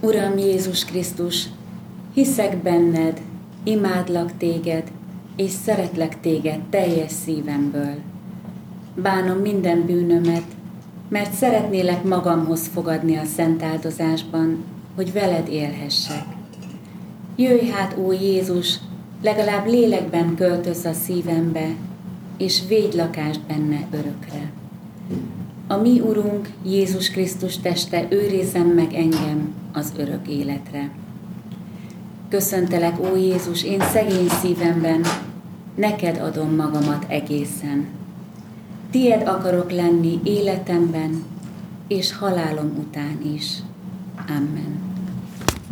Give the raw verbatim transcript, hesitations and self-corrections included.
Uram Jézus Krisztus, hiszek benned, imádlak téged, és szeretlek téged teljes szívemből. Bánom minden bűnömet, mert szeretnélek magamhoz fogadni a szent áldozásban, hogy veled élhessek. Jöjj hát, ó Jézus, legalább lélekben költözz a szívembe, és védj lakást benne örökre. A mi Urunk Jézus Krisztus teste őrizzen meg engem az örök életre. Köszöntelek, ó Jézus, én szegény szívemben, neked adom magamat egészen. Tied akarok lenni életemben, és halálom után is. Amen.